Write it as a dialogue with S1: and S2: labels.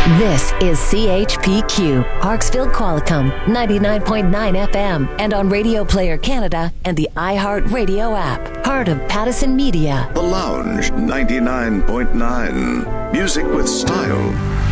S1: This is CHPQ, Parksville Qualicum, 99.9 FM, and on Radio Player Canada and the iHeartRadio app. Part of Pattison Media.
S2: The Lounge 99.9. Music with style.